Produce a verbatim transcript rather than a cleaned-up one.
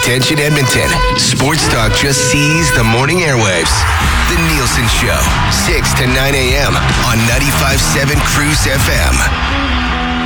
Attention Edmonton. Sports Talk just seized the morning airwaves. The Nielsen Show, six to nine a.m. on ninety-five point seven Cruise F M.